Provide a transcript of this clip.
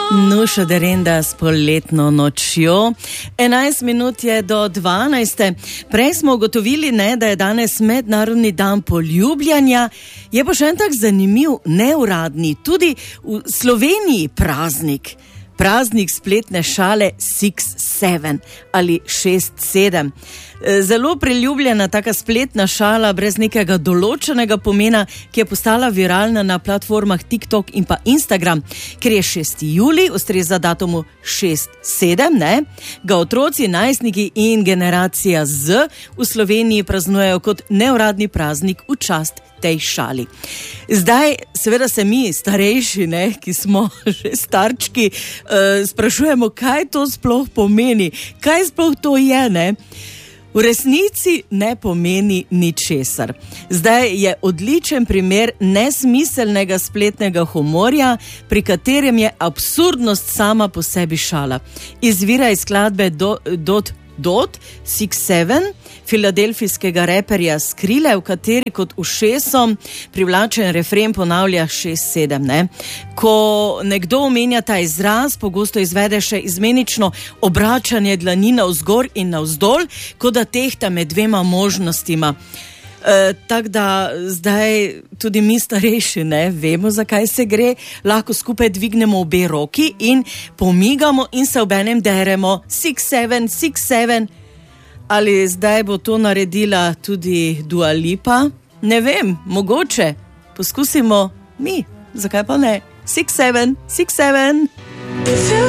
Nuša Derenda s poletno nočjo. 11 minut je do 12. Prej smo ugotovili, da je danes mednarodni dan poljubljanja. Je pa še en tak zanimiv, neuradni, tudi v Sloveniji praznik. Praznik spletne šale 6-7 ali 6-7. Zelo priljubljena taka spletna šala brez nekega določenega pomena, ki je postala viralna na platformah TikTok in pa Instagram, ker je 6. julij, ustreza datumu 6-7, ga otroci, najstniki in generacija Z v Sloveniji praznujejo kot neuradni praznik v čast tej šali. Zdaj, seveda se mi, starejši, ki smo že starčki, sprašujemo, kaj to sploh pomeni, kaj sploh to je, V resnici ne pomeni ničesar. Zdaj je odličen primer nesmiselnega spletnega humorja, pri katerem je absurdnost sama po sebi šala. Izvira iz skladbe Dot 6-7 filadelfijskega reperja Skrile, v kateri kot ušesom privlačen refren ponavlja 6-7. Ko nekdo omenja ta izraz, pogosto izvede še izmenično obračanje dlani navzgor in navzdol, kot da tehta med dvema možnostima. Tako da zdaj tudi mi starejši vemo, zakaj se gre, lahko skupaj dvignemo obe roki in pomigamo in se obenem deremo 6-7, ali zdaj bo to naredila tudi Dua Lipa, ne vem, mogoče, poskusimo mi, zakaj pa ne, 6-7.